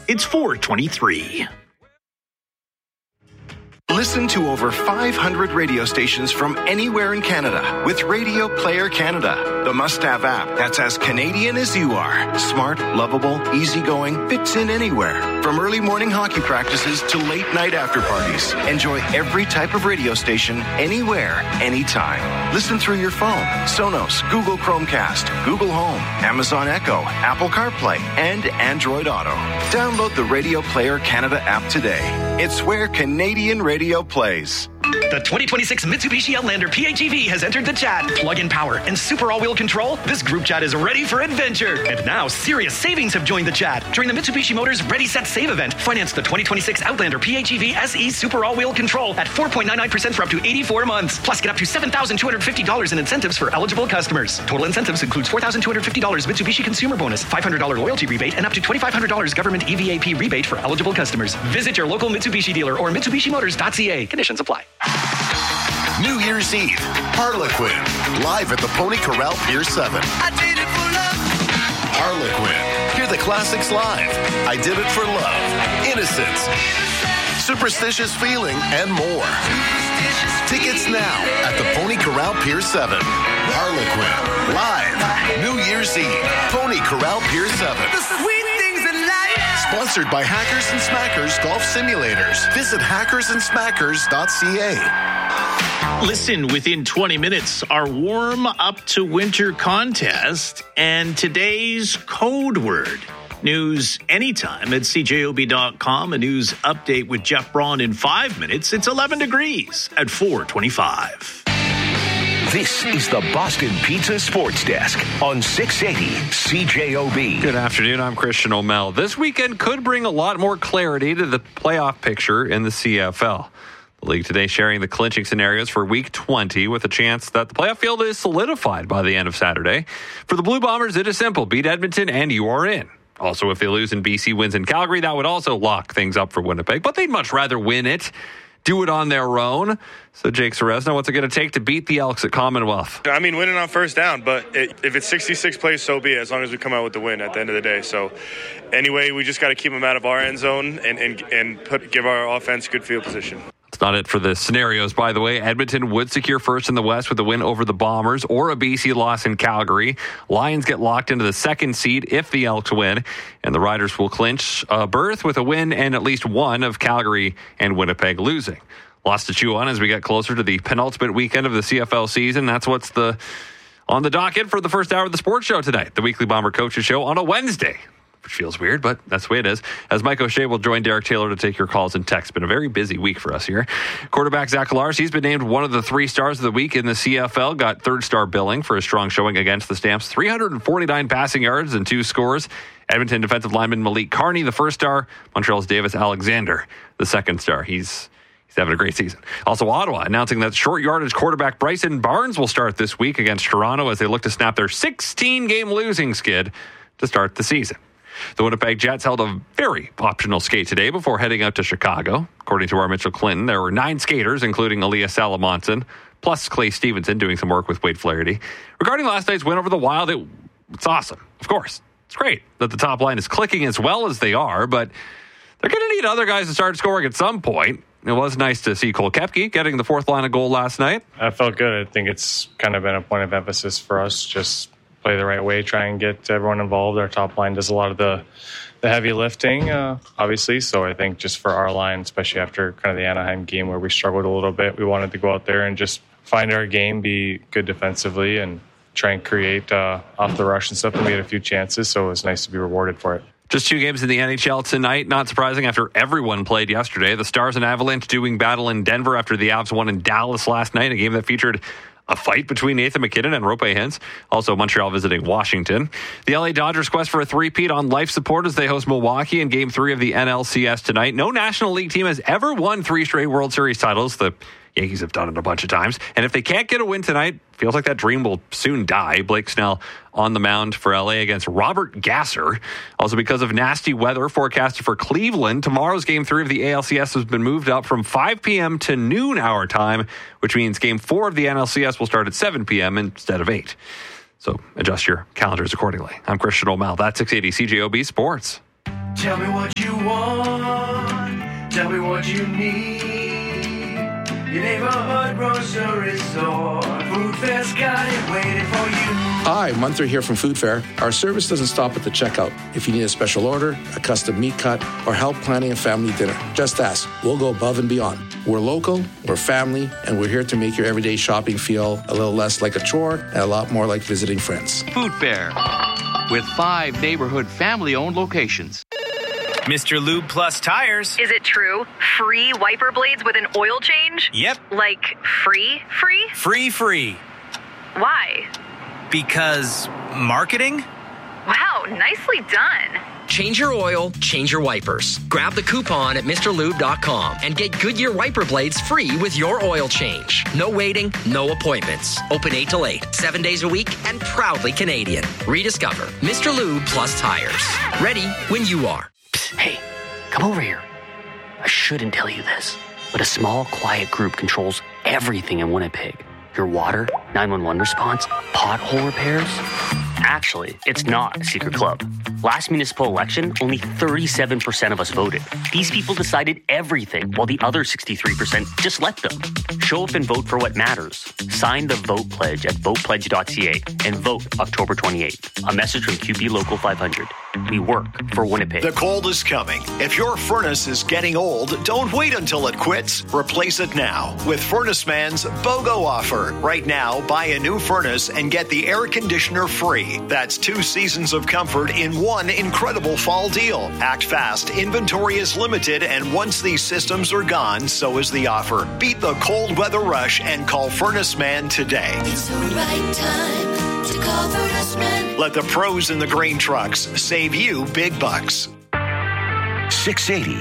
It's 4:23. Listen to over 500 radio stations from anywhere in Canada with Radio Player Canada, the must-have app that's as Canadian as you are. Smart, lovable, easygoing, fits in anywhere. From early morning hockey practices to late night after parties. Enjoy every type of radio station, anywhere, anytime. Listen through your phone, Sonos, Google Chromecast, Google Home, Amazon Echo, Apple CarPlay, and Android Auto. Download the Radio Player Canada app today. It's where Canadian radio plays. The 2026 Mitsubishi Outlander PHEV has entered the chat. Plug-in power and super all-wheel control. This group chat is ready for adventure. And now, serious savings have joined the chat. During the Mitsubishi Motors Ready, Set, Save event, finance the 2026 Outlander PHEV SE Super All-Wheel Control at 4.99% for up to 84 months. Plus, get up to $7,250 in incentives for eligible customers. Total incentives includes $4,250 Mitsubishi Consumer Bonus, $500 loyalty rebate, and up to $2,500 government EVAP rebate for eligible customers. Visit your local Mitsubishi dealer or MitsubishiMotors.ca. Conditions apply. New Year's Eve, Harlequin, live at the Pony Corral Pier 7. I did it for love. Harlequin, hear the classics live. I Did It for Love, Innocence, Superstitious Feeling, and more. Tickets now at the Pony Corral Pier 7. Harlequin, live, New Year's Eve, Pony Corral Pier 7. The sweet things in life. Sponsored by Hackers and Smackers Golf Simulators. Visit hackersandsmackers.ca. Listen within 20 minutes, our warm up to winter contest and today's code word. News anytime at cjob.com. A news update with Jeff Braun in 5 minutes. It's 11 degrees at 4:25. This is the Boston Pizza Sports Desk on 680 CJOB. Good afternoon. I'm Christian O'Mell. This weekend could bring a lot more clarity to the playoff picture in the CFL. The league today sharing the clinching scenarios for Week 20 with a chance that the playoff field is solidified by the end of Saturday. For the Blue Bombers, it is simple. Beat Edmonton and you are in. Also, if they lose and BC wins in Calgary, that would also lock things up for Winnipeg. But they'd much rather win it, do it on their own. So Jake Ceresna, what's it going to take to beat the Elks at Commonwealth? I mean, winning on first down, but if it's 66 plays, so be it, as long as we come out with the win at the end of the day. So anyway, we just got to keep them out of our end zone and give our offense good field position. That's not it for the scenarios, by the way. Edmonton would secure first in the West with a win over the Bombers or a BC loss in Calgary. Lions get locked into the second seed if the Elks win, and the Riders will clinch a berth with a win and at least one of Calgary and Winnipeg losing. Lots to chew on as we get closer to the penultimate weekend of the CFL season. That's what's on the docket for the first hour of the sports show tonight, the Weekly Bomber Coaches Show on a Wednesday. Which feels weird, but that's the way it is. As Mike O'Shea will join Derek Taylor to take your calls and texts. Been a very busy week for us here. Quarterback Zach Lars, he's been named one of the 3 stars of the week in the CFL. Got 3rd-star billing for a strong showing against the Stamps. 349 passing yards and 2 scores. Edmonton defensive lineman Malik Carney, the 1st star. Montreal's Davis Alexander, the 2nd star. He's having a great season. Also, Ottawa announcing that short yardage quarterback Bryson Barnes will start this week against Toronto as they look to snap their 16-game losing skid to start the season. The Winnipeg Jets held a very optional skate today before heading out to Chicago. According to our Mitchell Clinton, there were 9 skaters, including Elias Salamonson, plus Clay Stevenson doing some work with Wade Flaherty. Regarding last night's win over the Wild, it's awesome. Of course, it's great that the top line is clicking as well as they are, but they're going to need other guys to start scoring at some point. It was nice to see Cole Koepke getting the 4th line of goal last night. I felt good. I think it's kind of been a point of emphasis for us, just play the right way, try and get everyone involved. Our top line does a lot of the heavy lifting, obviously. So I think just for our line, especially after kind of the Anaheim game where we struggled a little bit, we wanted to go out there and just find our game, be good defensively, and try and create off the rush and stuff. And we had a few chances, so it was nice to be rewarded for it. Just 2 games in the NHL tonight. Not surprising after everyone played yesterday. The Stars and Avalanche doing battle in Denver after the Avs won in Dallas last night, a game that featured a fight between Nathan McKinnon and Roope Hintz. Also, Montreal visiting Washington. The LA Dodgers quest for a 3-peat on life support as they host Milwaukee in Game 3 of the NLCS tonight. No National League team has ever won 3 straight World Series titles. The Yankees have done it a bunch of times. And if they can't get a win tonight, feels like that dream will soon die. Blake Snell on the mound for LA against Robert Gasser. Also, because of nasty weather forecasted for Cleveland, tomorrow's Game 3 of the ALCS has been moved up from 5 p.m. to noon hour time, which means Game 4 of the NLCS will start at 7 p.m. instead of 8. So adjust your calendars accordingly. I'm Christian O'Mell. That's 680 CJOB Sports. Tell me what you want. Tell me what you need. Your neighborhood grocery store. Food Fair's got it waiting for you. Hi, Munther here from Food Fair. Our service doesn't stop at the checkout. If you need a special order, a custom meat cut, or help planning a family dinner, just ask. We'll go above and beyond. We're local, we're family, and we're here to make your everyday shopping feel a little less like a chore and a lot more like visiting friends. Food Fair, with 5 neighborhood family-owned locations. Mr. Lube Plus Tires. Is it true? Free wiper blades with an oil change? Yep. Like free? Free. Why? Because marketing? Wow, nicely done. Change your oil, change your wipers. Grab the coupon at MrLube.com and get Goodyear wiper blades free with your oil change. No waiting, no appointments. Open 8 till 8, 7 days a week, and proudly Canadian. Rediscover Mr. Lube Plus Tires. Ready when you are. Hey, come over here. I shouldn't tell you this, but a small, quiet group controls everything in Winnipeg. Your water, 911 response, pothole repairs. Actually, it's not a secret club. Last municipal election, only 37% of us voted. These people decided everything, while the other 63% just let them. Show up and vote for what matters. Sign the Vote Pledge at votepledge.ca and vote October 28th. A message from QP Local 500. We work for Winnipeg. The cold is coming. If your furnace is getting old, don't wait until it quits. Replace it now with Furnace Man's BOGO offer. Right now, buy a new furnace and get the air conditioner free. That's 2 seasons of comfort in one incredible fall deal. Act fast. Inventory is limited, and once these systems are gone, so is the offer. Beat the cold weather rush and call Furnace Man today. It's the right time to call Furnace Man. Let the pros in the grain trucks save you big bucks. 680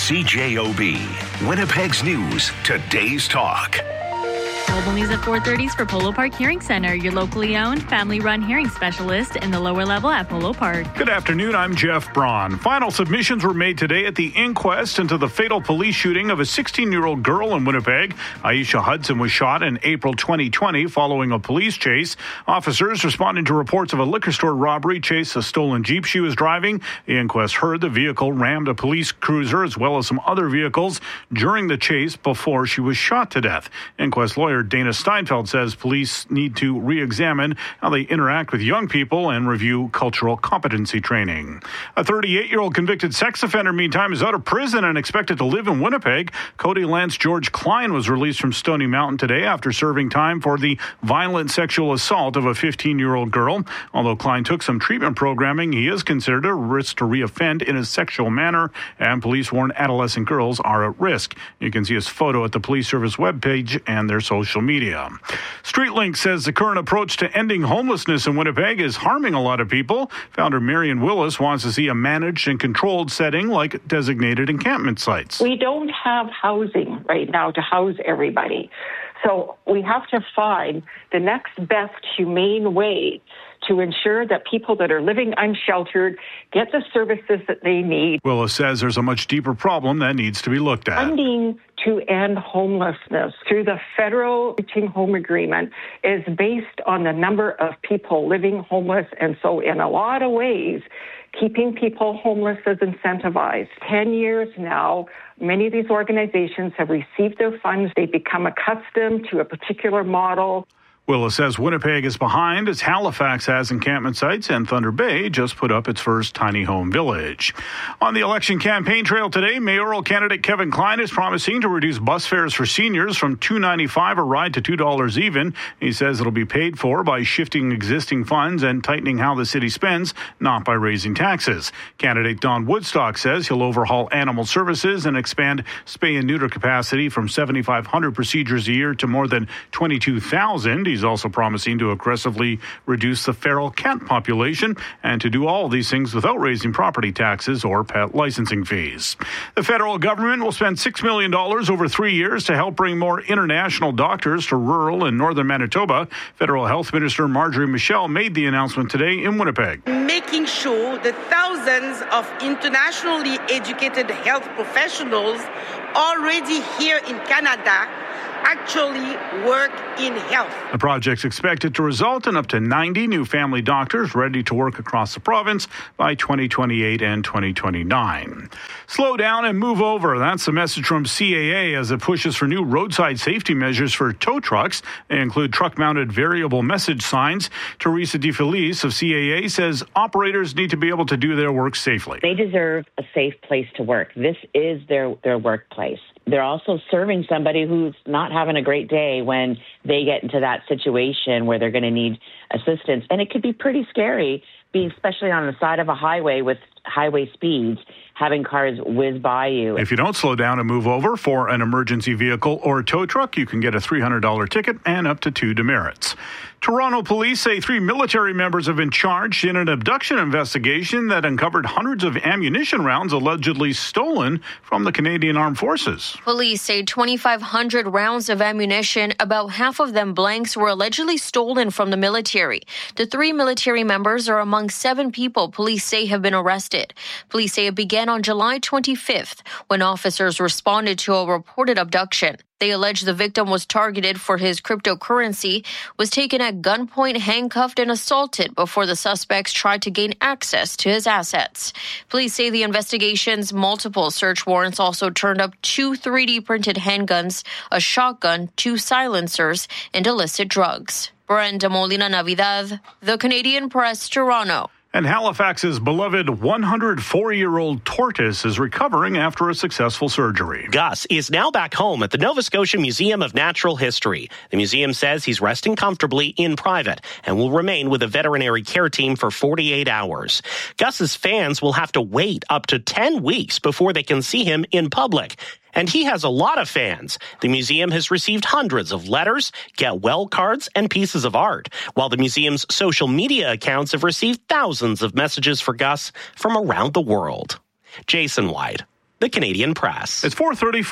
CJOB. Winnipeg's News. Today's Talk. Global News at 4:30 for Polo Park Hearing Center, your locally owned, family-run hearing specialist in the lower level at Polo Park. Good afternoon, I'm Jeff Braun. Final submissions were made today at the inquest into the fatal police shooting of a 16-year-old girl in Winnipeg. Aisha Hudson was shot in April 2020 following a police chase. Officers responding to reports of a liquor store robbery chased a stolen Jeep she was driving. The inquest heard the vehicle rammed a police cruiser as well as some other vehicles during the chase before she was shot to death. Inquest lawyer Dana Steinfeld says police need to re-examine how they interact with young people and review cultural competency training. A 38-year-old convicted sex offender, meantime, is out of prison and expected to live in Winnipeg. Cody Lance George Klein was released from Stony Mountain today after serving time for the violent sexual assault of a 15-year-old girl. Although Klein took some treatment programming, he is considered a risk to reoffend in a sexual manner, and police warn adolescent girls are at risk. You can see his photo at the police service webpage and their social media. StreetLink says the current approach to ending homelessness in Winnipeg is harming a lot of people. Founder Marion Willis wants to see a managed and controlled setting like designated encampment sites. We don't have housing right now to house everybody. So we have to find the next best humane way to ensure that people that are living unsheltered get the services that they need. Willis says there's a much deeper problem that needs to be looked at. Funding to end homelessness through the federal Reaching Home Agreement is based on the number of people living homeless. And so in a lot of ways, keeping people homeless is incentivized. 10 years now, many of these organizations have received their funds. They become accustomed to a particular model. Willis says Winnipeg is behind as Halifax has encampment sites and Thunder Bay just put up its first tiny home village. On the election campaign trail today, mayoral candidate Kevin Klein is promising to reduce bus fares for seniors from $2.95 a ride to $2 even. He says it'll be paid for by shifting existing funds and tightening how the city spends, not by raising taxes. Candidate Don Woodstock says he'll overhaul animal services and expand spay and neuter capacity from 7,500 procedures a year to more than 22,000. He's also promising to aggressively reduce the feral cat population and to do all these things without raising property taxes or pet licensing fees. The federal government will spend $6 million over 3 years to help bring more international doctors to rural and northern Manitoba. Federal Health Minister Marjorie Michel made the announcement today in Winnipeg. Making sure that thousands of internationally educated health professionals already here in Canada actually work in health. The project's expected to result in up to 90 new family doctors ready to work across the province by 2028 and 2029. Slow down and move over. That's the message from CAA as it pushes for new roadside safety measures for tow trucks. They include truck-mounted variable message signs. Teresa DeFelice of CAA says operators need to be able to do their work safely. They deserve a safe place to work. This is their workplace. They're also serving somebody who's not having a great day when they get into that situation where they're going to need assistance. And it could be pretty scary, being especially on the side of a highway with highway speeds, having cars whiz by you. If you don't slow down and move over for an emergency vehicle or tow truck, you can get a $300 ticket and up to 2 demerits. Toronto police say 3 military members have been charged in an abduction investigation that uncovered hundreds of ammunition rounds allegedly stolen from the Canadian Armed Forces. Police say 2,500 rounds of ammunition, about half of them blanks, were allegedly stolen from the military. The 3 military members are among 7 people police say have been arrested. Police say it began on July 25th when officers responded to a reported abduction. They allege the victim was targeted for his cryptocurrency, was taken at gunpoint, handcuffed, and assaulted before the suspects tried to gain access to his assets. Police say the investigation's multiple search warrants also turned up 2 3D printed handguns, a shotgun, 2 silencers, and illicit drugs. Brenda Molina Navidad, The Canadian Press, Toronto. And Halifax's beloved 104-year-old tortoise is recovering after a successful surgery. Gus is now back home at the Nova Scotia Museum of Natural History. The museum says he's resting comfortably in private and will remain with a veterinary care team for 48 hours. Gus's fans will have to wait up to 10 weeks before they can see him in public. And he has a lot of fans. The museum has received hundreds of letters, get well cards, and pieces of art, while the museum's social media accounts have received thousands of messages for Gus from around the world. Jason White, The Canadian Press. It's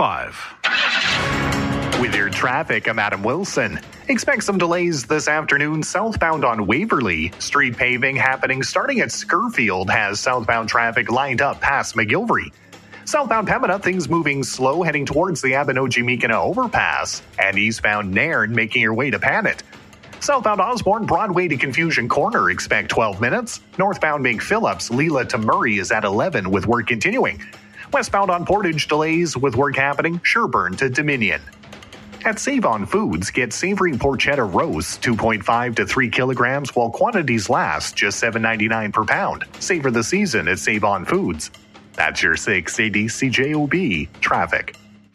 4:35. With your traffic, I'm Adam Wilson. Expect some delays this afternoon southbound on Waverly. Street paving happening starting at Scurfield has southbound traffic lined up past McGilvery. Southbound Pembina, things moving slow heading towards the Abenoji-Mikina overpass, and eastbound Nairn making your way to Panet. Southbound Osborne, Broadway to Confusion Corner, expect 12 minutes. Northbound McPhillips, Leela to Murray is at 11 with work continuing. Westbound on Portage, delays with work happening, Sherbourne to Dominion. At Save On Foods, get savory porchetta roasts, 2.5 to 3 kilograms, while quantities last, just $7.99 per pound. Savor the season at Save On Foods. That's your 680 CJOB traffic.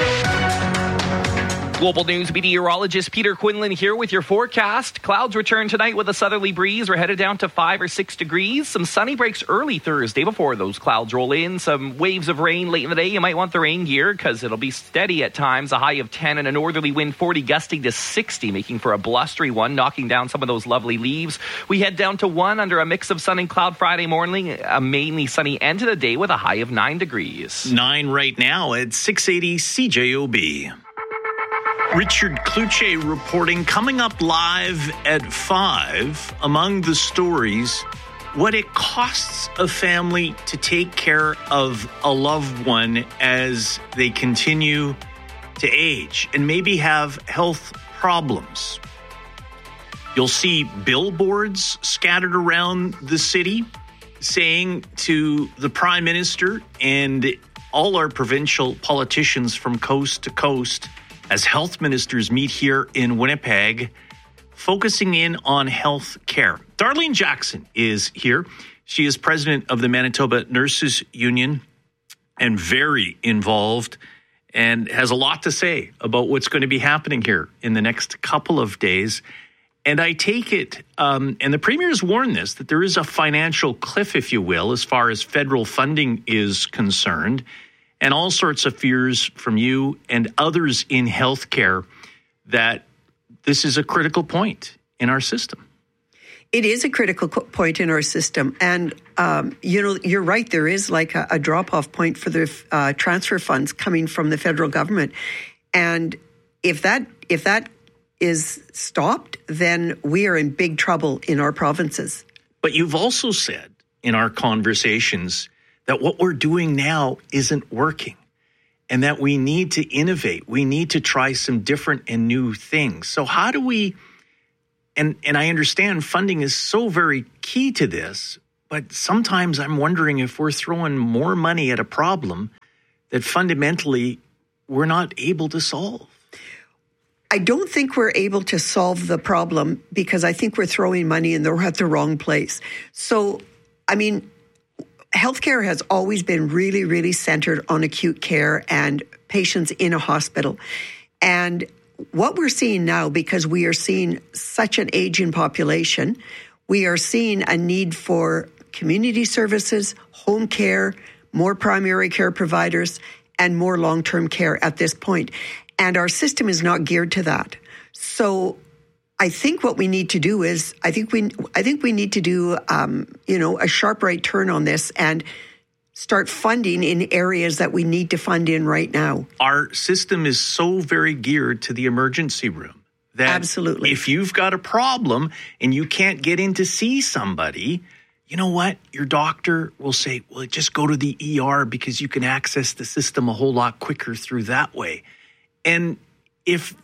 Global News meteorologist Peter Quinlan here with your forecast. Clouds return tonight with a southerly breeze. We're headed down to 5 or 6 degrees. Some sunny breaks early Thursday before those clouds roll in. Some waves of rain late in the day. You might want the rain gear because it'll be steady at times. A high of 10 and a northerly wind 40 gusting to 60, making for a blustery one, knocking down some of those lovely leaves. We head down to 1 under a mix of sun and cloud Friday morning. A mainly sunny end to the day with a high of 9 degrees. 9 right now at 680 CJOB. Richard Kluche reporting, coming up live at 5. Among the stories, what it costs a family to take care of a loved one as they continue to age and maybe have health problems. You'll see billboards scattered around the city saying to the Prime Minister and all our provincial politicians from coast to coast, as health ministers meet here in Winnipeg, focusing in on health care. Darlene Jackson is here. She is president of the Manitoba Nurses Union and very involved and has a lot to say about what's going to be happening here in the next couple of days. And I take it, and the Premier's warned this, that there is a financial cliff, if you will, as far as federal funding is concerned, and all sorts of fears from you and others in healthcare that this is a critical point in our system. It is a critical point in our system. And, you're right. There is like a drop-off point for the transfer funds coming from the federal government. And if that is stopped, then we are in big trouble in our provinces. But you've also said in our conversations that what we're doing now isn't working. and that we need to innovate. We need to try some different and new things. So how do we, and I understand funding is so very key to this, but sometimes I'm wondering if we're throwing more money at a problem that fundamentally we're not able to solve. I don't think we're able to solve the problem because I think we're throwing money at the wrong place. So, I mean, healthcare has always been really, really centered on acute care and patients in a hospital. And what we're seeing now, because we are seeing such an aging population, we are seeing a need for community services, home care, more primary care providers, and more long-term care at this point. And our system is not geared to that. So I think what we need to do is, I think we need to do, a sharp right turn on this and start funding in areas that we need to fund in right now. Our system is so very geared to the emergency room that absolutely, if you've got a problem and you can't get in to see somebody, you know what? Your doctor will say, well, just go to the ER because you can access the system a whole lot quicker through that way. And if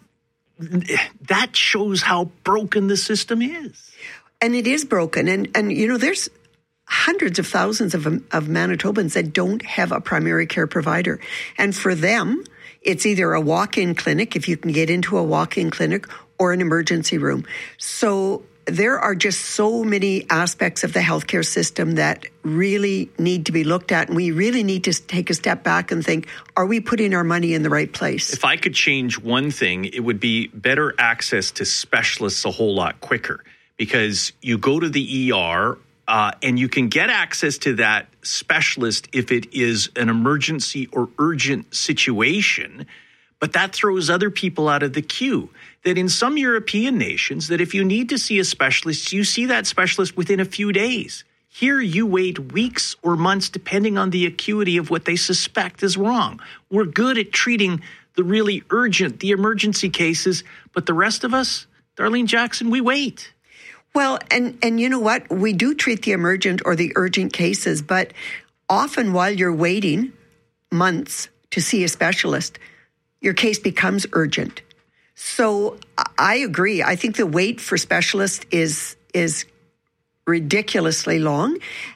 that shows how broken the system is. And it is broken. And there's hundreds of thousands of Manitobans that don't have a primary care provider. And for them, it's either a walk-in clinic, if you can get into a walk-in clinic, or an emergency room. So there are just so many aspects of the healthcare system that really need to be looked at. And we really need to take a step back and think, are we putting our money in the right place? If I could change one thing, it would be better access to specialists a whole lot quicker. Because you go to the ER and you can get access to that specialist if it is an emergency or urgent situation. But that throws other people out of the queue. That in some European nations, that if you need to see a specialist, you see that specialist within a few days. Here, you wait weeks or months, depending on the acuity of what they suspect is wrong. We're good at treating the really urgent, the emergency cases, but the rest of us, Darlene Jackson, we wait. Well, and you know what? We do treat the emergent or the urgent cases, but often while you're waiting months to see a specialist, your case becomes urgent. So I agree. I think the wait for specialists is ridiculously long.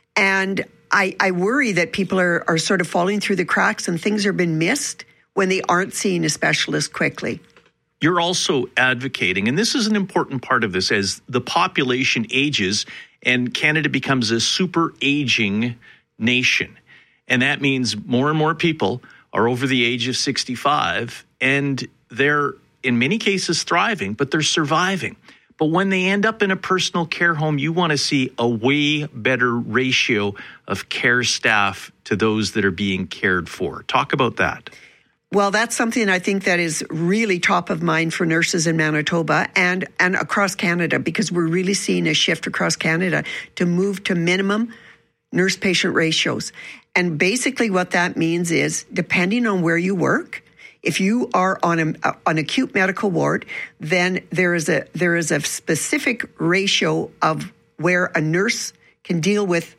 And I worry that people are sort of falling through the cracks and things are being missed when they aren't seeing a specialist quickly. You're also advocating, and this is an important part of this, as the population ages and Canada becomes a super aging nation. And that means more and more people are over the age of 65, and they're in many cases thriving, but they're surviving. But when they end up in a personal care home, you want to see a way better ratio of care staff to those that are being cared for. Talk about that. Well, that's something I think that is really top of mind for nurses in Manitoba and across Canada, because we're really seeing a shift across Canada to move to minimum nurse-patient ratios. And basically what that means is, depending on where you work, if you are on an acute medical ward, then there is a specific ratio of where a nurse can deal with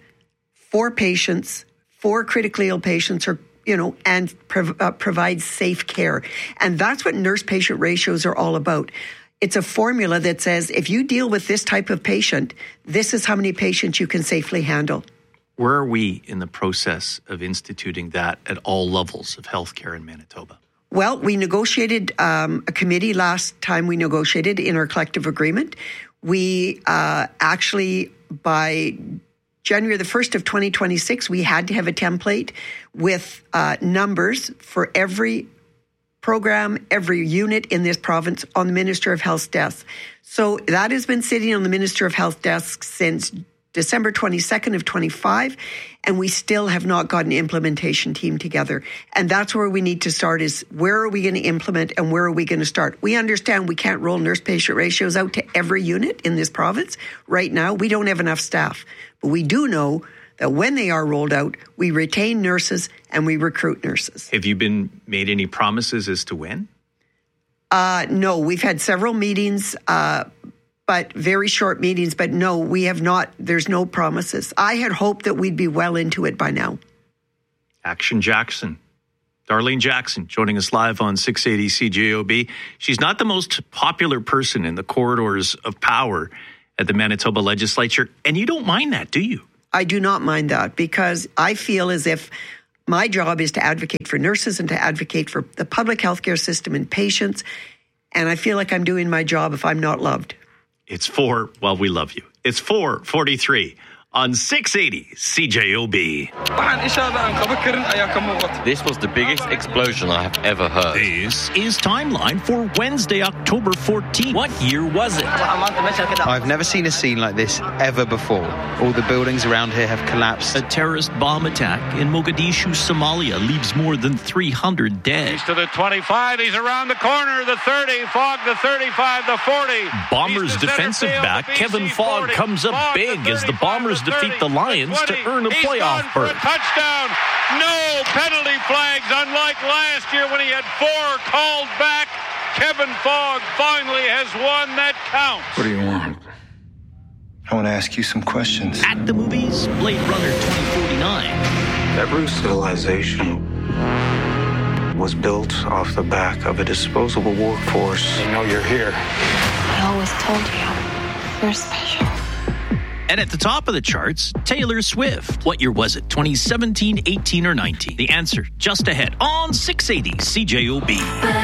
4 patients, 4 critically ill patients, or and provide safe care. And that's what nurse-patient ratios are all about. It's a formula that says if you deal with this type of patient, this is how many patients you can safely handle. Where are we in the process of instituting that at all levels of healthcare in Manitoba? Well, we negotiated a committee last time we negotiated in our collective agreement. We actually, by January the 1st of 2026, we had to have a template with numbers for every program, every unit in this province on the Minister of Health's desk. So that has been sitting on the Minister of Health desk since December 22nd of 25, and we still have not got an implementation team together. And that's where we need to start, is where are we going to implement and where are we going to start? We understand we can't roll nurse-patient ratios out to every unit in this province. Right now, we don't have enough staff. But we do know that when they are rolled out, we retain nurses and we recruit nurses. Have you been made any promises as to when? No, we've had several meetings, but very short meetings. But no, we have not. There's no promises. I had hoped that we'd be well into it by now. Action Jackson, Darlene Jackson joining us live on 680 CJOB. She's not the most popular person in the corridors of power at the Manitoba legislature, and you don't mind that, do you? I do not mind that because I feel as if my job is to advocate for nurses and to advocate for the public healthcare system and patients, and I feel like I'm doing my job if I'm not loved. It's we love you. It's 4:43. On 680 CJOB. This was the biggest explosion I have ever heard. This is Timeline for Wednesday, October 14th. What year was it? I've never seen a scene like this ever before. All the buildings around here have collapsed. A terrorist bomb attack in Mogadishu, Somalia leaves more than 300 dead. He's to the 25. He's around the corner. The 30. Fogg, the 35, the 40. Bombers defensive back Kevin Fogg comes up big as the Bombers defeat the Lions to earn a playoff berth. A touchdown. No penalty flags, unlike last year when he had 4 called back. Kevin Fogg finally has one that counts. What do you want? I want to ask you some questions. At the movies, Blade Runner 2049. Every civilization was built off the back of a disposable workforce. They know you're here. I always told you, you're special. And at the top of the charts, Taylor Swift. What year was it? 2017, 18, or 19? The answer just ahead on 680 CJOB.